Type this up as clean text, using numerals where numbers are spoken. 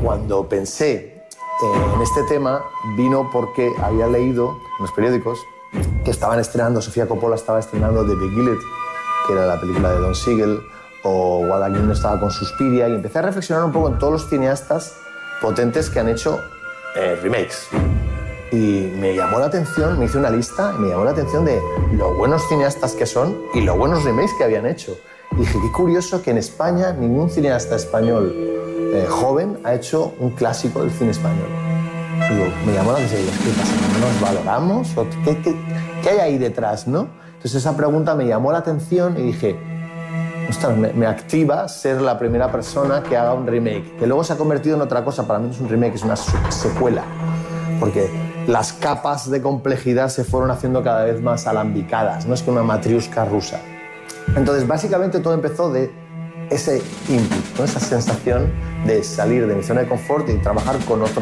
cuando pensé en este tema vino porque había leído en los periódicos que estaban estrenando, Sofía Coppola estaba estrenando The Big Bullet, que era la película de Don Siegel, o Guadagnino estaba con Suspiria, y empecé a reflexionar un poco en todos los cineastas potentes que han hecho remakes. Y me llamó la atención, me hice una lista y me llamó la atención de lo buenos cineastas que son y los buenos remakes que habían hecho. Y dije, qué curioso que en España ningún cineasta español joven ha hecho un clásico del cine español. Digo, me llamó la atención, ¿qué pasa? ¿No nos valoramos? ¿O qué hay ahí detrás, no? Entonces esa pregunta me llamó la atención y dije, ostras, me activa ser la primera persona que haga un remake, que luego se ha convertido en otra cosa. Para mí no es un remake, es una secuela, porque las capas de complejidad se fueron haciendo cada vez más alambicadas, no es que una matriusca rusa. Entonces, básicamente todo empezó de ese input, ¿no? Esa sensación de salir de mi zona de confort y trabajar con otros